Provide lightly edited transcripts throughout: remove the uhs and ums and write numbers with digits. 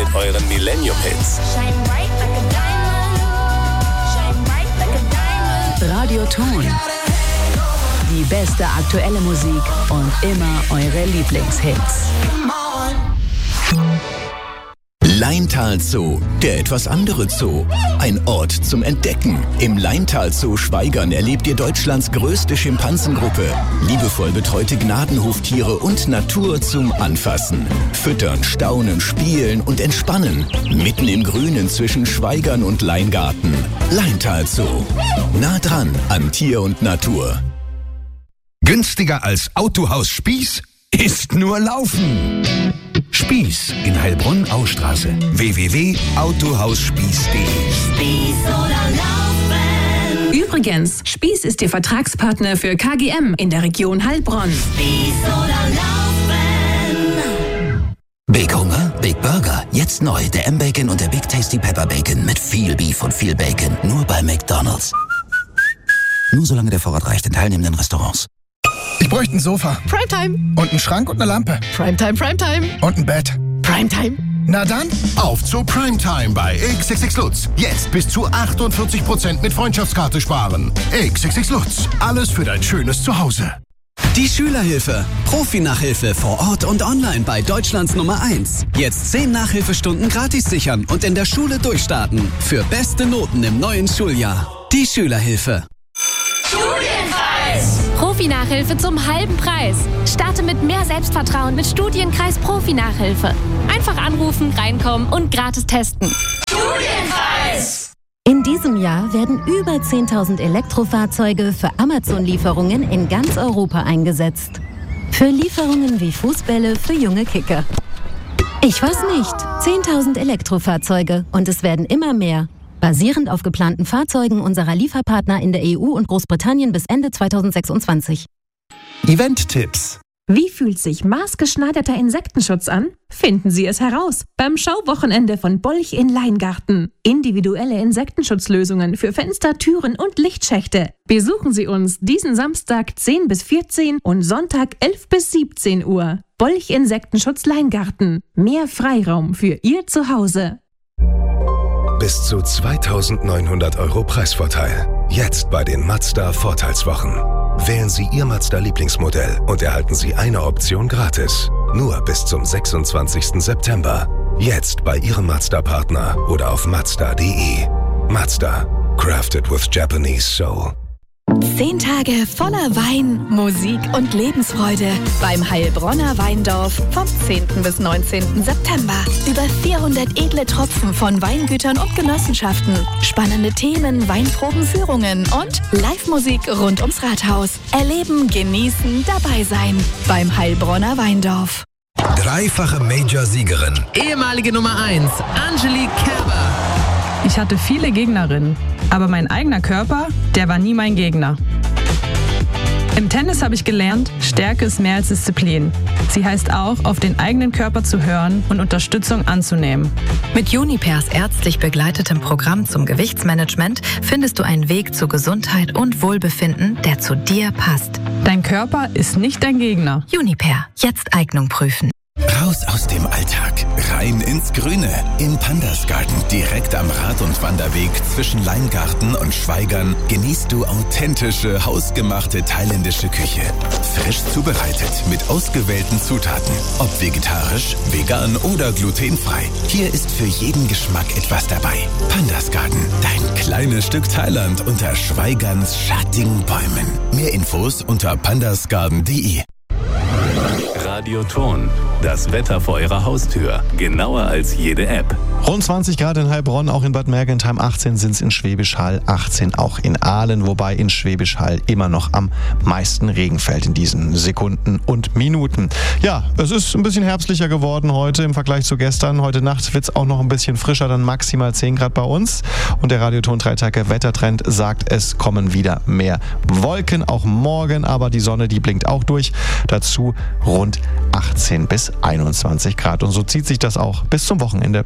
mit euren Millennium-Hits. Radioton. Die beste aktuelle Musik und immer eure Lieblingshits. Laintal Zoo, der etwas andere Zoo. Ein Ort zum Entdecken. Im Laintal Zoo Schwaigern erlebt ihr Deutschlands größte Schimpansengruppe. Liebevoll betreute Gnadenhoftiere und Natur zum Anfassen. Füttern, staunen, spielen und entspannen. Mitten im Grünen zwischen Schwaigern und Leingarten. Laintal Zoo. Nah dran an Tier und Natur. Günstiger als Autohaus Spieß ist nur Laufen. Spieß in Heilbronn-Austraße. www.autohausspieß.de. Spieß oder Laufen. Übrigens, Spieß ist Ihr Vertragspartner für KGM in der Region Heilbronn. Spieß oder Laufen. Big Hunger, Big Burger. Jetzt neu der M-Bacon und der Big Tasty Pepper Bacon mit viel Beef und viel Bacon. Nur bei McDonald's. Nur solange der Vorrat reicht in teilnehmenden Restaurants. Ich bräuchte ein Sofa. Primetime. Und einen Schrank und eine Lampe. Primetime, Primetime. Und ein Bett. Primetime. Na dann, Auf zu Primetime bei XXX Lutz. Jetzt bis zu 48% mit Freundschaftskarte sparen. XXX Lutz. Alles für dein schönes Zuhause. Die Schülerhilfe. Profi-Nachhilfe vor Ort und online bei Deutschlands Nummer 1. Jetzt 10 Nachhilfestunden gratis sichern und in der Schule durchstarten. Für beste Noten im neuen Schuljahr. Die Schülerhilfe. Studienkreis. Profi-Nachhilfe zum halben Preis. Starte mit mehr Selbstvertrauen mit Studienkreis Profi-Nachhilfe. Einfach anrufen, reinkommen und gratis testen. Studienkreis. In diesem Jahr werden über 10.000 Elektrofahrzeuge für Amazon-Lieferungen in ganz Europa eingesetzt. Für Lieferungen wie Fußbälle für junge Kicker. Ich weiß nicht. 10.000 Elektrofahrzeuge und es werden immer mehr. Basierend auf geplanten Fahrzeugen unserer Lieferpartner in der EU und Großbritannien bis Ende 2026. Event-Tipps. Wie fühlt sich maßgeschneiderter Insektenschutz an? Finden Sie es heraus beim Schauwochenende von Bolch in Leingarten. Individuelle Insektenschutzlösungen für Fenster, Türen und Lichtschächte. Besuchen Sie uns diesen Samstag 10 bis 14 und Sonntag 11 bis 17 Uhr. Bolch Insektenschutz Leingarten. Mehr Freiraum für Ihr Zuhause. Bis zu 2.900 € Preisvorteil. Jetzt bei den Mazda Vorteilswochen. Wählen Sie Ihr Mazda-Lieblingsmodell und erhalten Sie eine Option gratis. Nur bis zum 26. September. Jetzt bei Ihrem Mazda-Partner oder auf Mazda.de. Mazda. Crafted with Japanese Soul. 10 Tage voller Wein, Musik und Lebensfreude beim Heilbronner Weindorf vom 10. bis 19. September. Über 400 edle Tropfen von Weingütern und Genossenschaften, spannende Themen, Weinprobenführungen und Live-Musik rund ums Rathaus. Erleben, genießen, dabei sein beim Heilbronner Weindorf. Dreifache Major-Siegerin. Ehemalige Nummer 1, Angelique Kerber. Ich hatte viele Gegnerinnen, aber mein eigener Körper, der war nie mein Gegner. Im Tennis habe ich gelernt, Stärke ist mehr als Disziplin. Sie heißt auch, auf den eigenen Körper zu hören und Unterstützung anzunehmen. Mit Junipers ärztlich begleitetem Programm zum Gewichtsmanagement findest du einen Weg zu Gesundheit und Wohlbefinden, der zu dir passt. Dein Körper ist nicht dein Gegner. Juniper, jetzt Eignung prüfen. Raus aus dem Alltag, rein ins Grüne. In Pandas Garten, direkt am Rad- und Wanderweg zwischen Leingarten und Schwaigern, genießt du authentische, hausgemachte thailändische Küche. Frisch zubereitet, mit ausgewählten Zutaten. Ob vegetarisch, vegan oder glutenfrei. Hier ist für jeden Geschmack etwas dabei. Pandas Garten, dein kleines Stück Thailand unter Schweigerns schattigen Bäumen. Mehr Infos unter pandasgarden.de. Radioton. Das Wetter vor Ihrer Haustür. Genauer als jede App. Rund 20 Grad in Heilbronn, auch in Bad Mergentheim 18 sind es in Schwäbisch Hall, 18 auch in Aalen, wobei in Schwäbisch Hall immer noch am meisten Regen fällt in diesen Sekunden und Minuten. Ja, es ist ein bisschen herbstlicher geworden heute im Vergleich zu gestern. Heute Nacht wird es auch noch ein bisschen frischer, dann maximal 10 Grad bei uns. Und der Radioton 3-Tage-Wettertrend sagt, es kommen wieder mehr Wolken, auch morgen, aber die Sonne, die blinkt auch durch. Dazu rund 18 bis 21 Grad. Und so zieht sich das auch bis zum Wochenende.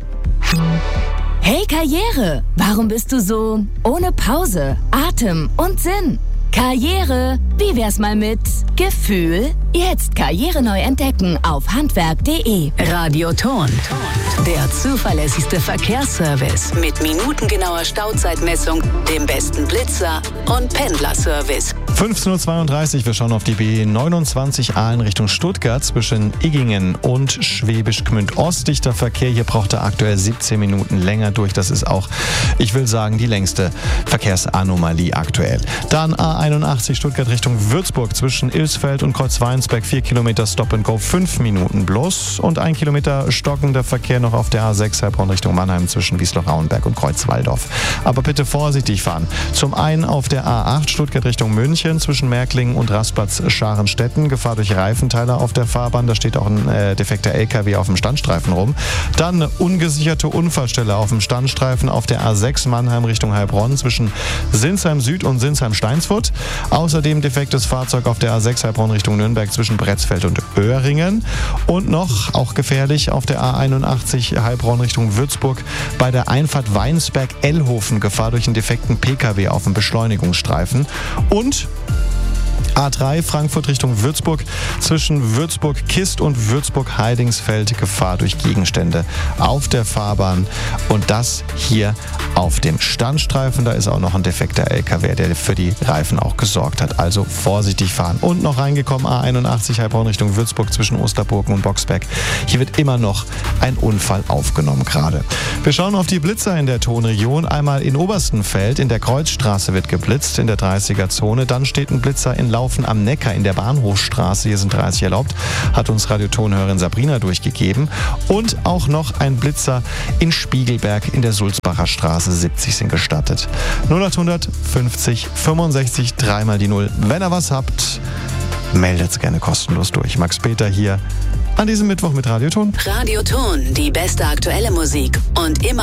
Hey Karriere, warum bist du so ohne Pause, Atem und Sinn? Karriere, wie wär's mal mit Gefühl? Jetzt Karriere neu entdecken auf handwerk.de. Radioton, der zuverlässigste Verkehrsservice mit minutengenauer Stauzeitmessung, dem besten Blitzer und Pendlerservice. 15:32 Uhr, wir schauen auf die B29A in Richtung Stuttgart zwischen Iggingen und Schwäbisch Gmünd Ost. Dichter Verkehr, hier braucht er aktuell 17 Minuten länger durch. Das ist auch, ich will sagen, die längste Verkehrsanomalie aktuell. Dann A81 Stuttgart Richtung Würzburg zwischen Ilsfeld und Kreuzweinsberg, 4 Kilometer Stop and Go, 5 Minuten bloß. Und 1 Kilometer stockender Verkehr noch auf der A6 Heilbronn Richtung Mannheim zwischen Wiesloch-Rauenberg und Kreuzwaldorf. Aber bitte vorsichtig fahren. Zum einen auf der A8 Stuttgart Richtung München zwischen Märklingen und Raspatz-Scharenstetten. Gefahr durch Reifenteiler auf der Fahrbahn. Da steht auch ein defekter LKW auf dem Standstreifen rum. Dann eine ungesicherte Unfallstelle auf dem Standstreifen auf der A6 Mannheim Richtung Heilbronn zwischen Sinsheim Süd und Sinsheim Steinsfurt. Außerdem defektes Fahrzeug auf der A6 Heilbronn Richtung Nürnberg zwischen Bretzfeld und Öhringen. Und noch, auch gefährlich, auf der A81 Heilbronn Richtung Würzburg bei der Einfahrt Weinsberg-Ellhofen. Gefahr durch einen defekten PKW auf dem Beschleunigungsstreifen. Und A3 Frankfurt Richtung Würzburg zwischen Würzburg-Kist und Würzburg-Heidingsfeld. Gefahr durch Gegenstände auf der Fahrbahn. Und das hier auf dem Standstreifen. Da ist auch noch ein defekter LKW, der für die Reifen auch gesorgt hat. Also vorsichtig fahren. Und noch reingekommen A81 Heilbronn Richtung Würzburg zwischen Osterburgen und Boxberg. Hier wird immer noch ein Unfall aufgenommen gerade. Wir schauen auf die Blitzer in der Tonregion. Einmal in Oberstenfeld in der Kreuzstraße wird geblitzt in der 30er-Zone. Dann steht ein Blitzer in Laufen am Neckar in der Bahnhofstraße. Hier sind 30 erlaubt, hat uns Radiotonhörerin Sabrina durchgegeben. Und auch noch ein Blitzer in Spiegelberg in der Sulzbacher Straße. 70 sind gestattet. 0800 50 65 3 die 0. Wenn ihr was habt, meldet gerne kostenlos durch. Max Peter hier an diesem Mittwoch mit Radioton. Radioton, die beste aktuelle Musik und immer